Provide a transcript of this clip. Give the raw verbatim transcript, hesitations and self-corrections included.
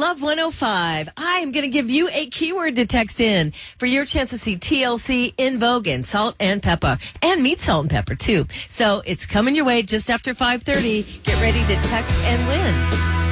Love one oh five. I am going to give you a keyword to text in for your chance to see T L C in Vogue and Salt and Pepper. And meet Salt and Pepper, too. So it's coming your way just after five thirty. Get ready to text and win.